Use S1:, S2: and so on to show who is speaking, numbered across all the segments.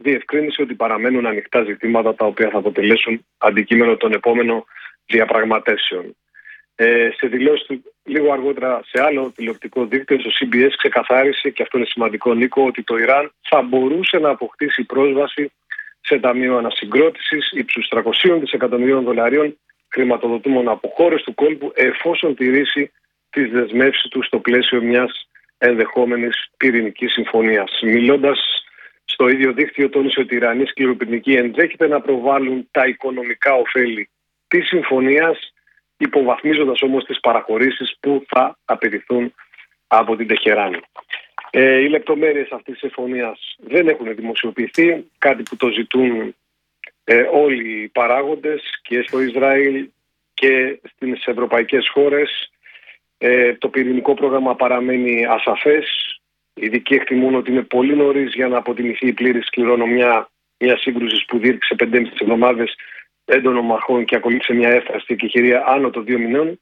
S1: διευκρίνησε ότι παραμένουν ανοιχτά ζητήματα τα οποία θα αποτελέσουν αντικείμενο των επόμενων διαπραγματεύσεων. Σε δηλώσεις του λίγο αργότερα σε άλλο τηλεοπτικό δίκτυο, στο CBS, ξεκαθάρισε, και αυτό είναι σημαντικό, Νίκο, ότι το Ιράν θα μπορούσε να αποκτήσει πρόσβαση σε ταμείο ανασυγκρότησης ύψους 300 δισεκατομμυρίων δολαρίων χρηματοδοτούμενων από χώρες του κόλπου, εφόσον τηρήσει τις δεσμεύσεις του στο πλαίσιο μιας ενδεχόμενης πυρηνικής συμφωνίας. Μιλώντας στο ίδιο δίκτυο, τόνισε ότι οι Ιρανοί σκληροπυρηνικοί ενδέχεται να προβάλλουν τα οικονομικά ωφέλη της συμφωνίας, υποβαθμίζοντας όμως τις παραχωρήσεις που θα απαιτηθούν από την Τεχεράνη. Οι λεπτομέρειες αυτής της συμφωνίας δεν έχουν δημοσιοποιηθεί, κάτι που το ζητούν όλοι οι παράγοντες και στο Ισραήλ και στις ευρωπαϊκές χώρες. Το πυρηνικό πρόγραμμα παραμένει ασαφές. Οι ειδικοί εκτιμούν ότι είναι πολύ νωρίς για να αποτιμηθεί η πλήρης κληρονομιά μια σύγκρουση που διήρκησε 5,5 εβδομάδες έντονων μαχών και ακολούθησε μια έφραστη εκεχηρία άνω των 2 μηνών.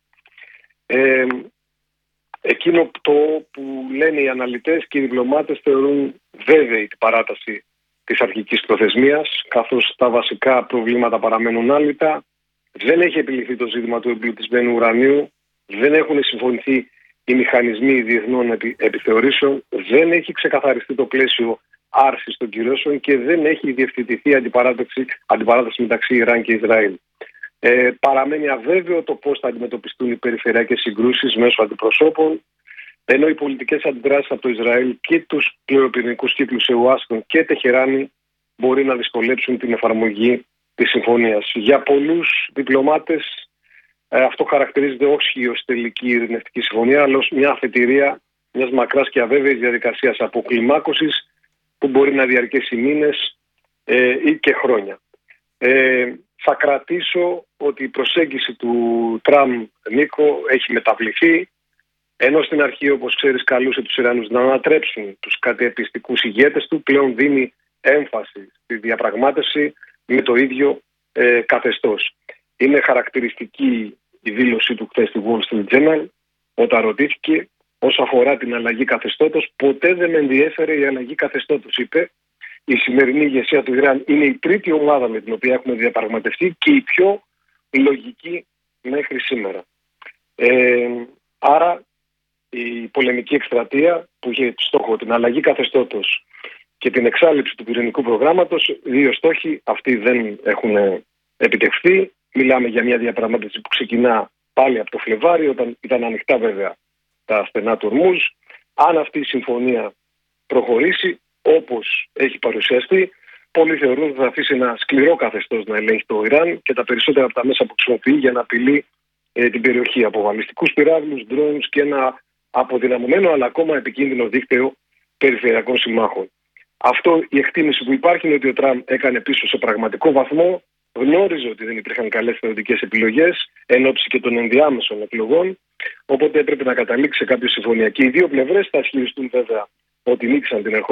S1: Εκείνο το που λένε οι αναλυτές και οι διπλωμάτες θεωρούν βέβαιη την παράταση της αρχικής προθεσμίας, καθώς τα βασικά προβλήματα παραμένουν άλυτα. Δεν έχει επιληθεί το ζήτημα του εμπλουτισμένου ουρανίου, δεν έχουν συμφωνηθεί οι μηχανισμοί διεθνών επιθεωρήσεων, δεν έχει ξεκαθαριστεί το πλαίσιο άρσης των κυρώσεων και δεν έχει διευθετηθεί αντιπαράθεση μεταξύ Ιράν και Ισραήλ. Παραμένει αβέβαιο το πώς θα αντιμετωπιστούν οι περιφερειακές συγκρούσεις μέσω αντιπροσώπων, ενώ οι πολιτικές αντιδράσεις από το Ισραήλ και τους κληροπυρηνικούς κύκλους σε Ουάσιγκτον και Τεχεράνη μπορεί να δυσκολέψουν την εφαρμογή της συμφωνίας. Για πολλούς διπλωμάτες αυτό χαρακτηρίζεται όχι ως τελική ειρηνευτική συμφωνία, αλλά ως μια αφετηρία μιας μακράς και αβέβαιης διαδικασίας αποκλιμάκωσης που μπορεί να διαρκέσει μήνες ή και χρόνια. Θα κρατήσω ότι η προσέγγιση του Τραμπ, Νίκο, έχει μεταβληθεί, ενώ στην αρχή, όπως ξέρεις, καλούσε τους Ιρανούς να ανατρέψουν τους κατεπιστικούς ηγέτες του, πλέον δίνει έμφαση στη διαπραγμάτευση με το ίδιο καθεστώς. Είναι χαρακτηριστική η δήλωσή του χθες στη Wall Street Journal, όταν ρωτήθηκε όσο αφορά την αλλαγή καθεστώτος. «Ποτέ δεν με ενδιέφερε η αλλαγή καθεστώτος», είπε. «Η σημερινή ηγεσία του Ιράν είναι η τρίτη ομάδα με την οποία έχουμε διαπραγματευτεί και η πιο λογική μέχρι σήμερα». Άρα η πολεμική εκστρατεία που είχε στόχο την αλλαγή καθεστώτος και την εξάλληψη του πυρηνικού προγράμματος, δύο στόχοι αυτοί δεν έχουν επιτευχθεί. Μιλάμε για μια διαπραγμάτευση που ξεκινά πάλι από το Φλεβάρι, όταν ήταν ανοιχτά βέβαια τα στενά του Ορμούζ. Αν αυτή η συμφωνία προχωρήσει όπως έχει παρουσιαστεί, πολλοί θεωρούν ότι θα αφήσει ένα σκληρό καθεστώς να ελέγχει το Ιράν και τα περισσότερα από τα μέσα που χρησιμοποιεί για να απειλεί την περιοχή από βαλιστικούς πυράβλους, drones και ένα αποδυναμωμένο αλλά ακόμα επικίνδυνο δίκτυο περιφερειακών συμμάχων. Αυτό, η εκτίμηση που υπάρχει είναι ότι ο Τραμπ έκανε πίσω σε πραγματικό βαθμό, γνώριζε ότι δεν υπήρχαν καλές θεωρητικές επιλογές εν ώψη και των ενδιάμεσων εκλογών, οπότε έπρεπε να καταλήξει σε κάποια συμφωνία. Και οι δύο πλευρές θα ισχυριστούν βέβαια ότι νίκησαν την ερχόμενη